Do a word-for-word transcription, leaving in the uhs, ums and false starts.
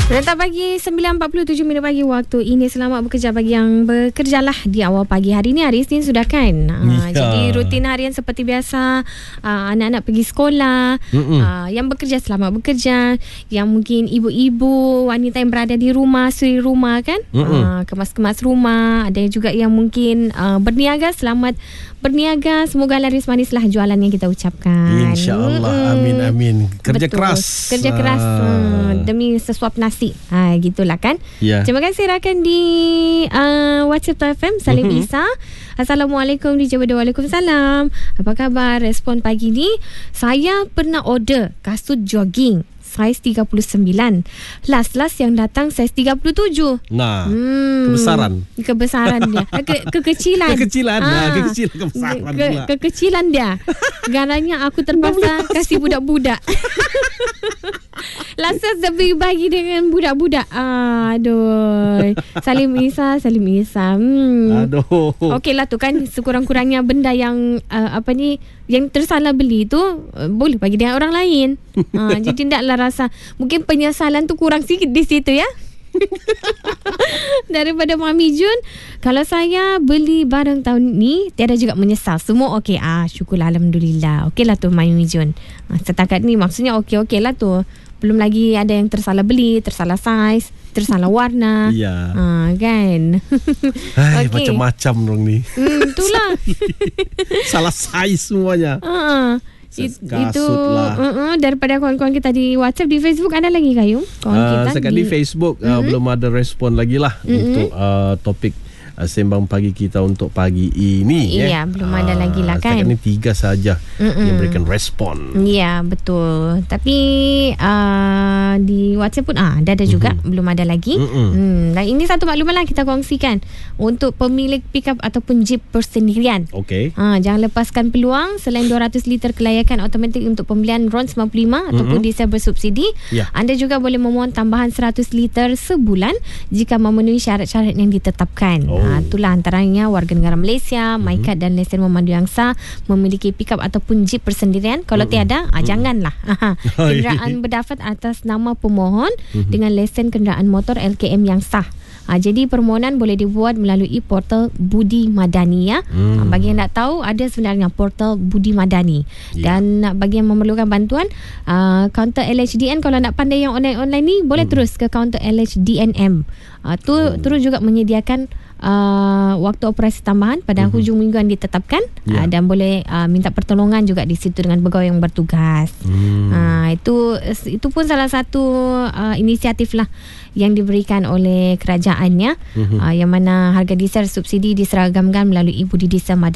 Datang pagi sembilan empat puluh tujuh minit pagi waktu ini. Selamat bekerja bagi yang bekerja lah di awal pagi. Hari ni hari Isnin sudah kan. Ya. Jadi rutin harian seperti biasa. uh, Anak-anak pergi sekolah. uh, Yang bekerja selamat bekerja. Yang mungkin ibu-ibu, wanita yang berada di rumah, suri rumah kan, uh, kemas-kemas rumah. Ada juga yang mungkin uh, berniaga. Selamat berniaga. Semoga laris manis lah jualan yang kita ucapkan. InsyaAllah. Amin amin. Kerja Betul. keras. Kerja keras uh, demi sesuap nasi. Ha, gitulah kan. Ya. Terima kasih rakan di uh, WhatsApp F M Salim uh-huh. Isa. Assalamualaikum di Jawa. Waalaikumsalam. Apa khabar? Respon pagi ni, saya pernah order kasut jogging saiz tiga puluh sembilan. Last-last yang datang saiz tiga puluh tujuh. Nah, hmm, kebesaran. Kebesaran dia. Ke, kekecilan. Kekecilan. Ha. Nah, kekecilan kebesaran ke, pula. Kekecilan dia. Garanya aku terpaksa kasih budak-budak. Last-last lebih bagi dengan budak-budak. Aduh. Salim Isa, Salim Isa. Hmm. Aduh. Okeylah tu kan, sekurang-kurangnya benda yang uh, apa ni, yang tersalah beli tu uh, boleh bagi dengan orang lain. uh, Jadi taklah rasa mungkin penyesalan tu kurang sikit di situ ya. Daripada Mami Jun, kalau saya beli barang tahun ni tiada juga menyesal. Semua okey. Ah, syukurlah, alhamdulillah. Okeylah tu Mami Jun. Ah, setakat ni maksudnya okey-okey lah tu. Belum lagi ada yang tersalah beli, tersalah saiz, tersalah warna. Ya. Ah, kan. Hai, okay. Macam-macam dong ni. Hmm, itulah. Salah saiz semuanya. Ah. It, itu lah. uh-uh, daripada kawan-kawan kita di WhatsApp. Di Facebook ada lagi kayu kawan uh, kita sekarang di, di Facebook uh, mm-hmm. belum ada respon lagi lah mm-hmm. untuk uh, topik uh, sembang pagi kita untuk pagi ini. Iya, eh. belum ada uh, lagi lah kan. Sekarang ni tiga saja mm-hmm. yang berikan respon. Iya, betul. Tapi uh, di WhatsApp pun ah, ada ada juga mm-hmm. belum ada lagi. Mm-hmm. Hmm, dan ini satu maklumat lah kita kongsikan untuk pemilik pickup ataupun jeep persendirian. Okey. Ah, jangan lepaskan peluang. Selain dua ratus liter kelayakan automatik untuk pembelian RON sembilan puluh lima mm-hmm. ataupun diesel bersubsidi, yeah. anda juga boleh memohon tambahan seratus liter sebulan jika memenuhi syarat-syarat yang ditetapkan. Oh. Ah, itulah antaranya warga negara Malaysia, mm-hmm. MyCard dan lesen memandu yang sah, memiliki pickup ataupun jeep persendirian. Kalau mm-hmm. tiada, ah, janganlah. Kenderaan berdaftar atas nama pemohon mm-hmm. dengan lesen kenderaan motor L K M yang sah. Ha, jadi permohonan boleh dibuat melalui portal Budi Madani ya. Hmm. Ha, bagi yang nak tahu, ada sebenarnya portal Budi Madani. Yeah. Dan bagi yang memerlukan bantuan, uh, kaunter L H D N, kalau nak pandai yang online-online ni, boleh hmm. terus ke kaunter L H D N M. Uh, tu hmm. terus juga menyediakan uh, waktu operasi tambahan pada hmm. hujung minggu yang ditetapkan. Yeah. Uh, dan boleh uh, minta pertolongan juga di situ dengan pegawai yang bertugas. Hmm. Uh, itu itu pun salah satu uh, inisiatif lah yang diberikan oleh kerajaannya, mm-hmm. uh, yang mana harga diesel subsidi diseragamkan melalui Budi Diesel Madani.